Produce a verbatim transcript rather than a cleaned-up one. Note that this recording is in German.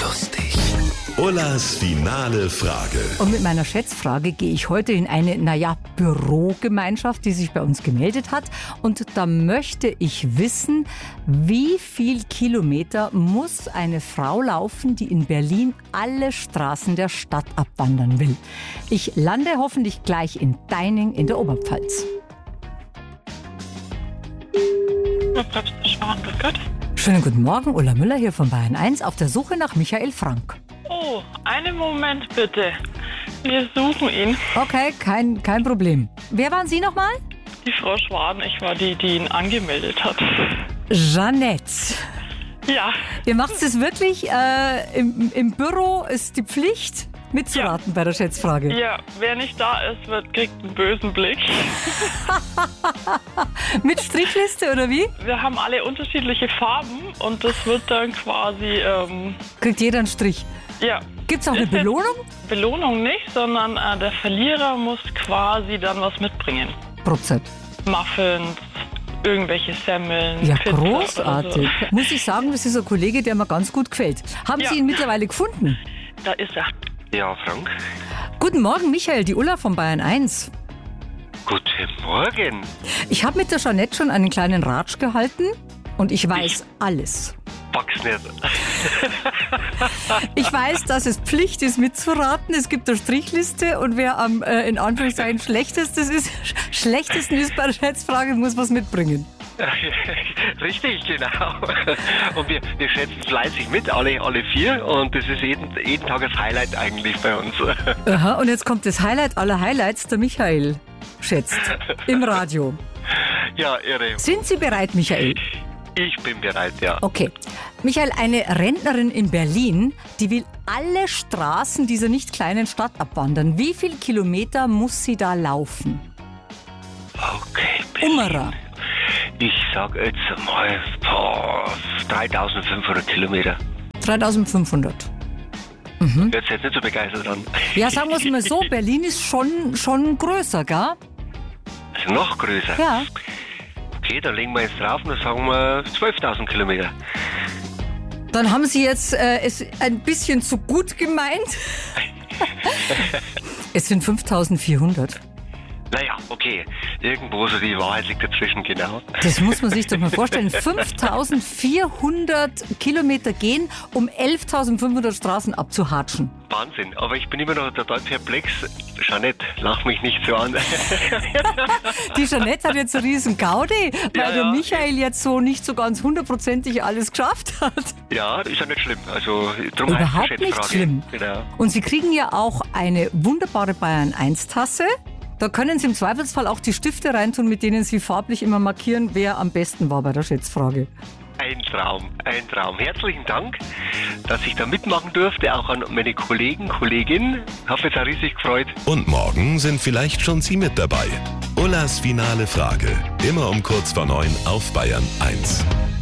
lustig. Ullas finale Frage. Und mit meiner Schätzfrage gehe ich heute in eine, naja, Bürogemeinschaft, die sich bei uns gemeldet hat. Und da möchte ich wissen, wie viel Kilometer muss eine Frau laufen, die in Berlin alle Straßen der Stadt abwandern will. Ich lande hoffentlich gleich in Deining in der Oberpfalz. Schönen guten Morgen, Ulla Müller hier von Bayern eins auf der Suche nach Michael Frank. Oh, einen Moment bitte. Wir suchen ihn. Okay, kein, kein Problem. Wer waren Sie nochmal? Die Frau Schwaden, ich war die, die ihn angemeldet hat. Jeanette. Ja. Ihr macht es wirklich, äh, im, im Büro ist die Pflicht, mitzuraten ja. bei der Schätzfrage. Ja, wer nicht da ist, wird, kriegt einen bösen Blick. Mit Strichliste oder wie? Wir haben alle unterschiedliche Farben und das wird dann quasi... Ähm, kriegt jeder einen Strich? Ja. Gibt es auch eine Belohnung? Belohnung nicht, sondern äh, der Verlierer muss quasi dann was mitbringen. Prozent. Muffins, irgendwelche Semmeln, Ja, Pizza großartig. So. Muss ich sagen, das ist ein Kollege, der mir ganz gut gefällt. Haben Ja. Sie ihn mittlerweile gefunden? Da ist er. Ja, Frank. Guten Morgen, Michael, die Ulla von Bayern eins. Guten Morgen. Ich habe mit der Jeanette schon einen kleinen Ratsch gehalten und ich weiß alles. Pack's nicht. Ich weiß, dass es Pflicht ist, mitzuraten. Es gibt eine Strichliste und wer am, äh, in Anführungszeichen, schlechtestes ist, schlechtesten ist bei der Schätzfrage, muss was mitbringen. Richtig, genau. Und wir, wir schätzen fleißig mit, alle, alle vier. Und das ist jeden, jeden Tag das Highlight eigentlich bei uns. Aha, und jetzt kommt das Highlight aller Highlights, der Michael schätzt im Radio. Ja, irre. Sind Sie bereit, Michael? Ich bin bereit, ja. Okay. Michael, eine Rentnerin in Berlin, die will alle Straßen dieser nicht kleinen Stadt abwandern. Wie viel Kilometer muss sie da laufen? Okay, Berlin. Ummerer. Ich sag jetzt mal boah, dreitausendfünfhundert Kilometer. dreitausendfünfhundert. Mhm. Hört sich jetzt nicht so begeistert an. Ja, sagen wir es mal so, Berlin ist schon, schon größer, gell? Also noch größer? Ja. Okay, dann legen wir jetzt drauf und dann sagen wir zwölftausend Kilometer. Dann haben Sie jetzt äh, es ein bisschen zu gut gemeint. Es sind fünftausendvierhundert. Naja, okay. Irgendwo so die Wahrheit liegt dazwischen, genau. Das muss man sich doch mal vorstellen. fünftausendvierhundert Kilometer gehen, um elftausendfünfhundert Straßen abzuhatschen. Wahnsinn, aber ich bin immer noch total perplex. Jeanette, lach mich nicht so an. Die Jeanette hat jetzt einen riesen Gaudi, weil Ja, der ja. Michael jetzt so nicht so ganz hundertprozentig alles geschafft hat. Ja, ist ja nicht schlimm. Also, drum Überhaupt heißt die nicht Schätzfrage. schlimm. Genau. Und Sie kriegen ja auch eine wunderbare Bayern eins Tasse. Da können Sie im Zweifelsfall auch die Stifte reintun, mit denen Sie farblich immer markieren, wer am besten war bei der Schätzfrage. Ein Traum, ein Traum. Herzlichen Dank, dass ich da mitmachen durfte, auch an meine Kollegen, Kolleginnen. Hab mich auch riesig gefreut. Und morgen sind vielleicht schon Sie mit dabei. Ullas finale Frage. Immer um kurz vor neun auf Bayern eins.